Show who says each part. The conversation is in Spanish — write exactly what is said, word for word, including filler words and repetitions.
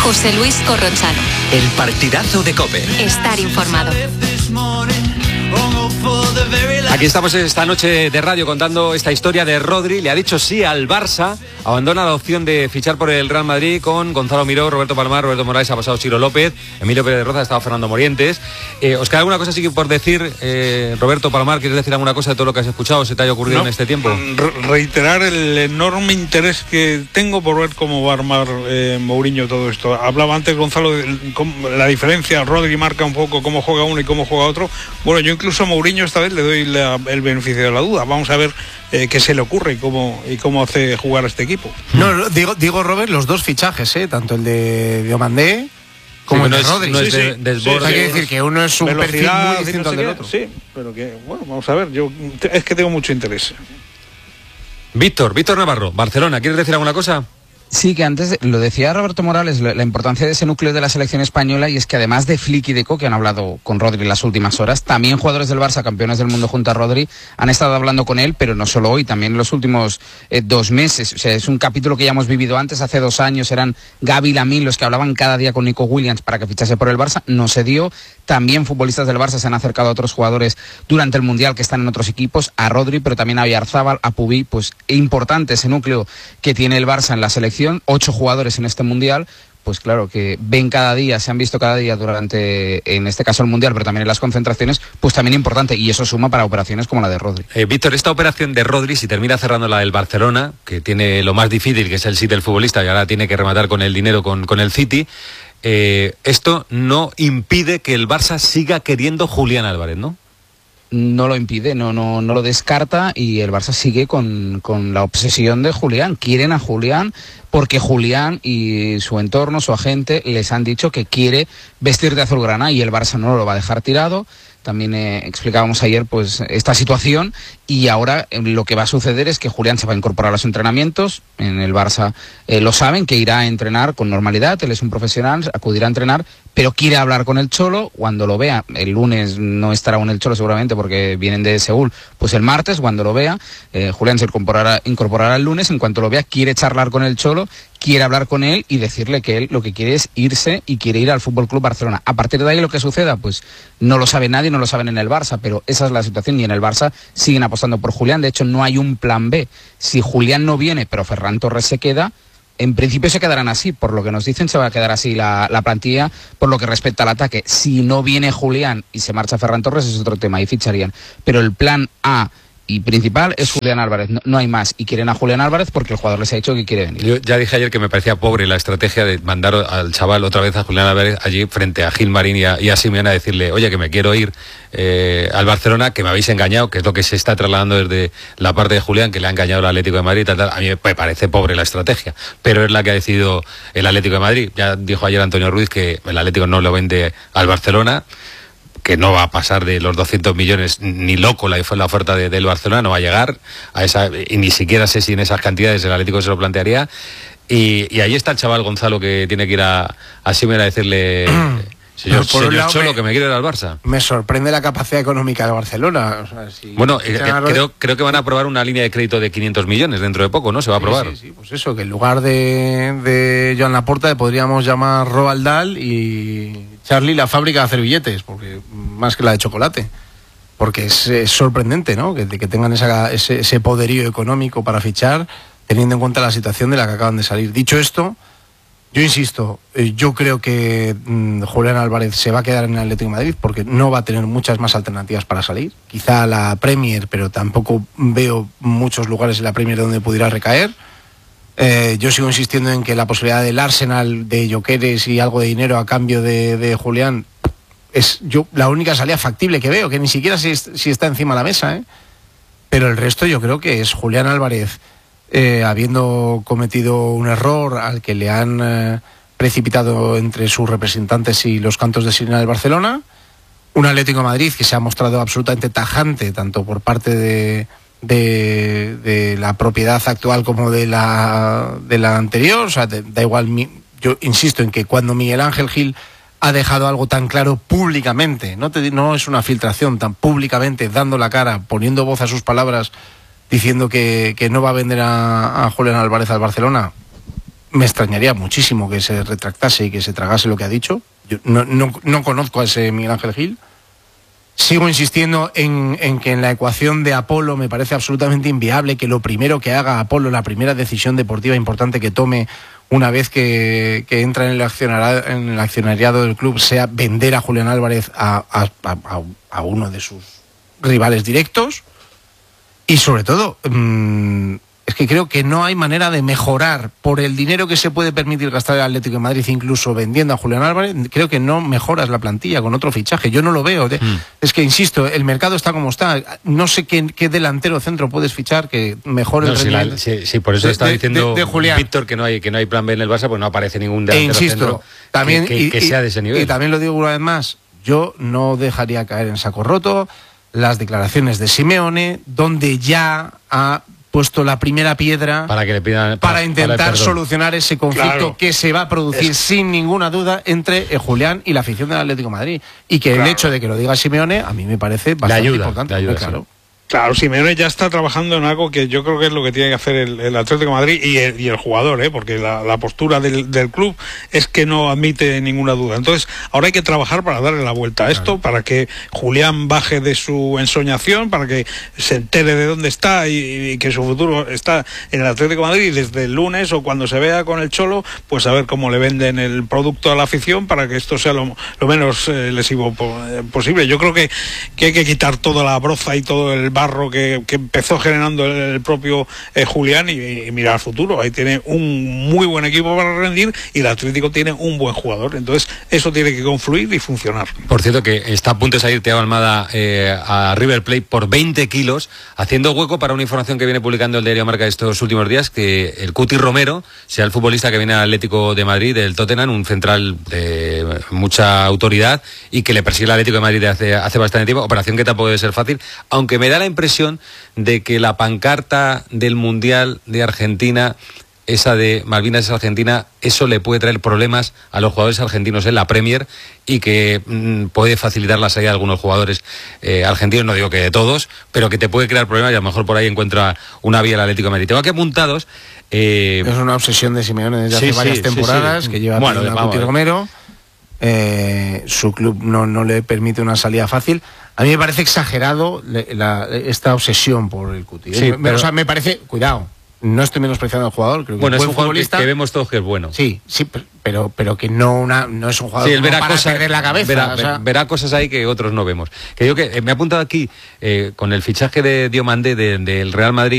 Speaker 1: José Luis Corrochano.
Speaker 2: El partidazo de COPE.
Speaker 1: Estar informado.
Speaker 3: Aquí estamos esta noche de radio contando esta historia de Rodri. Le ha dicho sí al Barça, abandona la opción de fichar por el Real Madrid con Gonzalo Miró, Roberto Palmar, Roberto Morales, ha pasado Ciro López, Emilio Pérez de Roza, ha estado Fernando Morientes. Eh, ¿Os queda alguna cosa así que por decir, eh, Roberto Palmar, quieres decir alguna cosa de todo lo que has escuchado, se te haya ocurrido
Speaker 4: no,
Speaker 3: en este tiempo?
Speaker 4: Re- reiterar el enorme interés que tengo por ver cómo va a armar eh, Mourinho todo esto. Hablaba antes Gonzalo de la diferencia, Rodri marca un poco cómo juega uno y cómo juega otro. Bueno, yo incluso a Mourinho esta vez le doy la, el beneficio de la duda. Vamos a ver eh, qué se le ocurre y cómo, y cómo hace jugar a este equipo.
Speaker 5: No, digo, digo Robert, los dos fichajes, ¿eh? Tanto el de Diomandé como
Speaker 3: sí,
Speaker 5: el
Speaker 3: no
Speaker 5: de
Speaker 3: es,
Speaker 5: Rodri.
Speaker 3: No es
Speaker 5: sí,
Speaker 3: de,
Speaker 5: sí.
Speaker 3: desborde.
Speaker 5: Sí, hay que decir que uno es un
Speaker 4: Velocidad,
Speaker 5: perfil muy distinto
Speaker 4: no
Speaker 5: al
Speaker 4: sé
Speaker 5: del
Speaker 4: qué,
Speaker 5: otro.
Speaker 4: Sí, pero que, bueno, vamos a ver, yo es que tengo mucho interés.
Speaker 3: Víctor, Víctor Navarro, Barcelona, ¿quieres decir alguna cosa?
Speaker 6: Sí, que antes lo decía Roberto Morales, la importancia de ese núcleo de la selección española, y es que además de Flick y Deco, que han hablado con Rodri en las últimas horas, también jugadores del Barça, campeones del mundo junto a Rodri, han estado hablando con él, pero no solo hoy, también en los últimos eh, dos meses. O sea, es un capítulo que ya hemos vivido antes, hace dos años eran Gavi y Lamine los que hablaban cada día con Nico Williams para que fichase por el Barça, no se dio. También futbolistas del Barça se han acercado a otros jugadores durante el Mundial que están en otros equipos, a Rodri, pero también a Oyarzábal, a Pubí, pues importante ese núcleo que tiene el Barça en la selección, ocho jugadores en este Mundial, pues claro, que ven cada día, se han visto cada día durante, en este caso el Mundial, pero también en las concentraciones, pues también importante, y eso suma para operaciones como la de Rodri.
Speaker 3: Eh, Víctor, esta operación de Rodri, si termina cerrando la del Barcelona, que tiene lo más difícil, que es el sí del futbolista, y ahora tiene que rematar con el dinero con, con el City, eh, esto no impide que el Barça siga queriendo Julián Álvarez, ¿no?
Speaker 6: No lo impide, no, no, no lo descarta, y el Barça sigue con, con la obsesión de Julián. Quieren a Julián porque Julián y su entorno, su agente, les han dicho que quiere vestir de azulgrana, y el Barça no lo va a dejar tirado. También eh, explicábamos ayer pues esta situación, y ahora eh, lo que va a suceder es que Julián se va a incorporar a los entrenamientos. En el Barça eh, lo saben, que irá a entrenar con normalidad, él es un profesional, acudirá a entrenar, pero quiere hablar con el Cholo cuando lo vea. El lunes no estará con el Cholo seguramente porque vienen de Seúl, pues el martes cuando lo vea, eh, Julián se incorporará, incorporará el lunes. En cuanto lo vea, quiere charlar con el Cholo, quiere hablar con él y decirle que él lo que quiere es irse y quiere ir al F C Barcelona. A partir de ahí lo que suceda, pues no lo sabe nadie, no lo saben en el Barça, pero esa es la situación, y en el Barça siguen apostando por Julián. De hecho, no hay un plan B. Si Julián no viene, pero Ferran Torres se queda, en principio se quedarán así, por lo que nos dicen se va a quedar así la, la plantilla por lo que respecta al ataque. Si no viene Julián y se marcha Ferran Torres es otro tema, ahí ficharían. Pero el plan A y principal es Julián Álvarez, no, no hay más, y quieren a Julián Álvarez porque el jugador les ha dicho que quiere venir.
Speaker 3: Yo ya dije ayer que me parecía pobre la estrategia de mandar al chaval otra vez, a Julián Álvarez, allí frente a Gilmarín y a, y a Simeone, a decirle, oye, que me quiero ir eh, al Barcelona, que me habéis engañado, que es lo que se está trasladando desde la parte de Julián, que le ha engañado el Atlético de Madrid, tal, tal. A mí me parece pobre la estrategia, pero es la que ha decidido el Atlético de Madrid. Ya dijo ayer Antonio Ruiz que el Atlético no lo vende al Barcelona, que no va a pasar de los doscientos millones, ni loco la, la oferta de, del Barcelona, no va a llegar a esa, y ni siquiera sé si en esas cantidades el Atlético se lo plantearía, y, y ahí está el chaval Gonzalo que tiene que ir a, a Simeone a decirle, señor,
Speaker 5: Por un
Speaker 3: señor
Speaker 5: lado,
Speaker 3: Cholo,
Speaker 5: me,
Speaker 3: que me quiero ir al Barça.
Speaker 5: Me sorprende la capacidad económica de Barcelona. O sea, si
Speaker 3: bueno, eh,
Speaker 5: eh,
Speaker 3: creo, creo que van a aprobar una línea de crédito de quinientos millones dentro de poco, ¿no? Se va a aprobar.
Speaker 5: Sí, sí, sí, pues eso, que en lugar de, de Joan Laporta le podríamos llamar Roald Dahl y Charlie la fábrica de hacer billetes, porque más que la de chocolate. Porque es, es sorprendente, ¿no? Que, que tengan esa, ese, ese poderío económico para fichar, teniendo en cuenta la situación de la que acaban de salir. Dicho esto, yo insisto, eh, yo creo que mmm, Julián Álvarez se va a quedar en el Atlético de Madrid porque no va a tener muchas más alternativas para salir. Quizá la Premier, pero tampoco veo muchos lugares en la Premier donde pudiera recaer. Eh, yo sigo insistiendo en que la posibilidad del Arsenal, de Gyökeres y algo de dinero a cambio de, de Julián, es yo la única salida factible que veo, que ni siquiera si, si está encima de la mesa, ¿eh? Pero el resto yo creo que es Julián Álvarez, eh, habiendo cometido un error al que le han eh, precipitado entre sus representantes y los cantos de sirena del Barcelona, un Atlético de Madrid que se ha mostrado absolutamente tajante, tanto por parte de De, de la propiedad actual como de la de la anterior. O sea, de, da igual, mi, yo insisto en que cuando Miguel Ángel Gil ha dejado algo tan claro públicamente, no, te, no es una filtración, tan públicamente, dando la cara, poniendo voz a sus palabras, diciendo que, que no va a vender a, a Julián Álvarez al Barcelona, me extrañaría muchísimo que se retractase y que se tragase lo que ha dicho. Yo no, no, no conozco a ese Miguel Ángel Gil. Sigo insistiendo en, en que en la ecuación de Apolo me parece absolutamente inviable que lo primero que haga Apolo, la primera decisión deportiva importante que tome una vez que, que entra en el, accionariado, en el accionariado del club, sea vender a Julián Álvarez a, a, a, a uno de sus rivales directos. Y sobre todo, mmm, es que creo que no hay manera de mejorar por el dinero que se puede permitir gastar el Atlético de Madrid, incluso vendiendo a Julián Álvarez. Creo que no mejoras la plantilla con otro fichaje. Yo no lo veo. Mm. Es que, insisto, el mercado está como está. No sé qué, qué delantero centro puedes fichar que mejore
Speaker 3: no,
Speaker 5: el rendimiento.
Speaker 3: Sí, sí, sí, por eso de, está diciendo
Speaker 5: de, de Julián.
Speaker 3: Víctor que no hay que no hay plan B en el Barça, pues no aparece ningún delantero
Speaker 5: e insisto,
Speaker 3: centro
Speaker 5: también,
Speaker 3: que, que,
Speaker 5: y,
Speaker 3: que sea de ese nivel.
Speaker 5: Y también lo digo una vez más, yo no dejaría caer en saco roto las declaraciones de Simeone, donde ya ha puesto la primera piedra
Speaker 3: para que le pidan
Speaker 5: para, para intentar para solucionar ese conflicto, claro, que se va a producir es... sin ninguna duda entre eh, Julián y la afición del Atlético de Madrid, y que claro, el hecho de que lo diga Simeone a mí me parece bastante
Speaker 3: ayuda,
Speaker 5: importante.
Speaker 3: Ayuda,
Speaker 5: claro.
Speaker 3: Sí.
Speaker 4: Claro, Simeone ya está trabajando en algo que yo creo que es lo que tiene que hacer el, el Atlético de Madrid y el, y el jugador, ¿eh? Porque la, la postura del, del club es que no admite ninguna duda. Entonces, ahora hay que trabajar para darle la vuelta a esto, claro, para que Julián baje de su ensoñación, para que se entere de dónde está y, y que su futuro está en el Atlético de Madrid, y desde el lunes o cuando se vea con el Cholo, pues a ver cómo le venden el producto a la afición para que esto sea lo, lo menos eh, lesivo po, eh, posible. Yo creo que, que hay que quitar toda la broza y todo el barro que, que empezó generando el, el propio eh, Julián y, y mirar al futuro. Ahí tiene un muy buen equipo para rendir y el Atlético tiene un buen jugador. Entonces eso tiene que confluir y funcionar.
Speaker 3: Por cierto, que está a punto de salir Thiago Almada eh, a River Plate por veinte kilos, haciendo hueco para una información que viene publicando el diario Marca estos últimos días, que el Cuti Romero sea el futbolista que viene al Atlético de Madrid, del Tottenham, un central de mucha autoridad y que le persigue el Atlético de Madrid de hace, hace bastante tiempo, operación que tampoco debe ser fácil, aunque me da la impresión de que la pancarta del Mundial de Argentina, esa de Malvinas es Argentina, eso le puede traer problemas a los jugadores argentinos en la Premier y que mmm, puede facilitar la salida de algunos jugadores eh, argentinos, no digo que de todos, pero que te puede crear problemas y a lo mejor por ahí encuentra una vía el Atlético de Madrid. Tengo aquí apuntados. Eh...
Speaker 5: Es una obsesión de Simeone desde
Speaker 3: sí,
Speaker 5: hace varias
Speaker 3: sí,
Speaker 5: temporadas, sí, sí. que lleva
Speaker 3: bueno,
Speaker 5: a Cuti Romero. Eh, su club no, no le permite una salida fácil. A mí me parece exagerado la, la, esta obsesión por el Cuti.
Speaker 3: Sí,
Speaker 5: me,
Speaker 3: pero...
Speaker 5: o sea, me parece, cuidado, no estoy menospreciando al jugador, creo que
Speaker 3: bueno,
Speaker 5: es
Speaker 3: un
Speaker 5: buen
Speaker 3: jugador
Speaker 5: futbolista
Speaker 3: que, que vemos todos que es bueno.
Speaker 5: Sí, sí, pero, pero que no una no es un jugador
Speaker 3: sí, él verá
Speaker 5: para
Speaker 3: cosas,
Speaker 5: perder la cabeza.
Speaker 3: Verá,
Speaker 5: o sea...
Speaker 3: verá cosas ahí que otros no vemos. Que digo que eh, me he apuntado aquí eh, con el fichaje de Diomandé del de, Real Madrid.